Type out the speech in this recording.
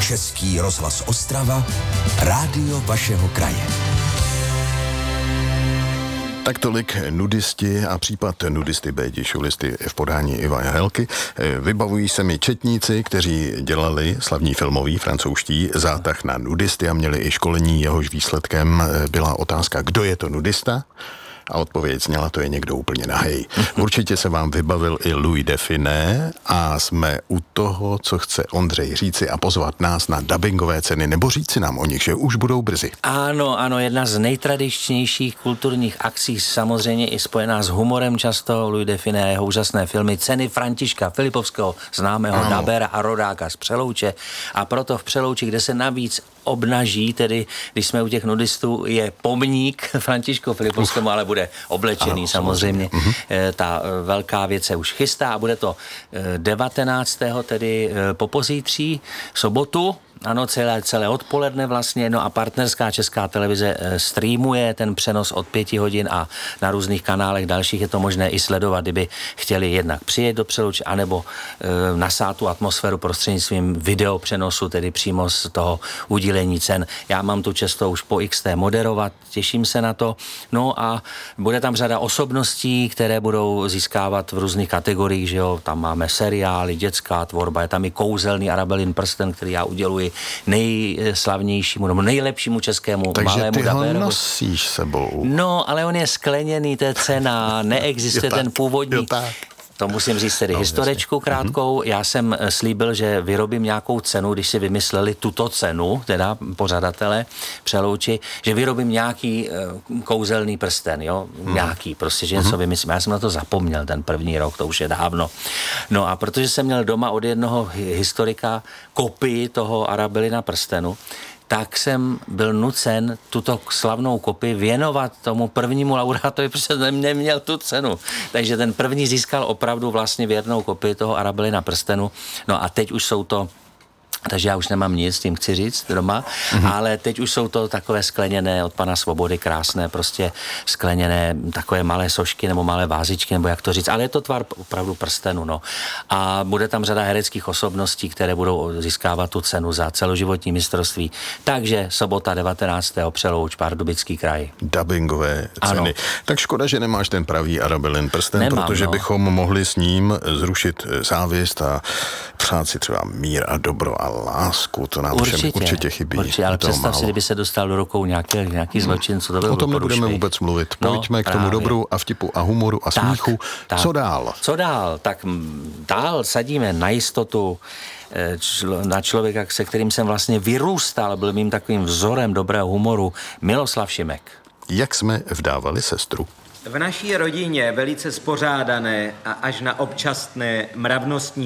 Český rozhlas Ostrava, rádio vašeho kraje. Tak tolik nudisti a případ nudisty Bédi Šulisty v podání Iva Helky. Vybavují se mi četníci, kteří dělali slavní filmový francouzští zátah na nudisty a měli i školení, jehož výsledkem byla otázka, kdo je to nudista? A odpověď zněla, to je někdo úplně nahej. Určitě se vám vybavil i Louis Define a jsme u toho, co chce Ondřej říci a pozvat nás na dabingové ceny, nebo říci nám o nich, že už budou brzy. Ano, jedna z nejtradičnějších kulturních akcí, samozřejmě i spojená s humorem často, Louis Define, jeho úžasné filmy, ceny Františka Filipovského, známého dabera a rodáka z Přelouče, a proto v Přelouči, kde se navíc obnaží, tedy když jsme u těch nudistů, je pomník Františku Filipovskému, ale bude oblečený samozřejmě. Ta velká věc se už chystá a bude to 19. tedy po pozítří, sobotu, ano, celé odpoledne vlastně, no a partnerská Česká televize streamuje ten přenos od 5 hodin a na různých kanálech dalších je to možné i sledovat, kdyby chtěli jednak přijet do Přelouče, anebo nasát tu atmosféru prostřednictvím videopřenosu, tedy přímo z toho udílení cen. Já mám tu čest to už po XT moderovat, těším se na to. No a bude tam řada osobností, které budou získávat v různých kategoriích, že jo, tam máme seriály, dětská tvorba, je tam i kouzelný Arabelin prsten, který já uděluji nejslavnějšímu nebo nejlepšímu českému takže malému daberovi. Takže ty ho nosíš sebou. No, ale on je skleněný, to je cena, neexistuje ten původní. To musím říct tedy historičku krátkou. Já jsem slíbil, že vyrobím nějakou cenu, když si vymysleli tuto cenu, teda pořadatele Přelouči, že vyrobím nějaký kouzelný prsten, jo? Nějaký, prostě, že něco vymyslím. Já jsem na to zapomněl ten první rok, to už je dávno. No a protože jsem měl doma od jednoho historika kopii toho Arabelina prstenu, tak jsem byl nucen tuto slavnou kopii věnovat tomu prvnímu laureátovi, protože jsem neměl tu cenu. Takže ten první získal opravdu vlastně věrnou kopii toho Arabelina prstenu. No a teď už jsou to, takže já už nemám nic, tím chci říct doma, ale teď už jsou to takové skleněné od pana Svobody, krásné, prostě skleněné takové malé sošky nebo malé vázičky, nebo jak to říct, ale je to tvar opravdu prstenu, no. A bude tam řada hereckých osobností, které budou získávat tu cenu za celoživotní mistrovství. Takže sobota 19. Přelouč, Pardubický kraj. Dabingové ceny. Ano. Tak škoda, že nemáš ten pravý Arabelin prsten, Nemám, protože no. bychom mohli s ním zrušit závist a přát si třeba mír a dobro a lásku, to nám určitě chybí. Určitě, ale představ si, kdyby se dostal do rukou nějaký zločinců. O tom nebudeme vůbec mluvit. Pojďme k tomu dobru a vtipu a humoru a smíchu. Co dál? Co dál? Tak dál sadíme na jistotu na člověka, se kterým jsem vlastně vyrůstal, byl mým takovým vzorem dobrého humoru, Miloslav Šimek. Jak jsme vdávali sestru? V naší rodině velice spořádané a až na občasné mravnostní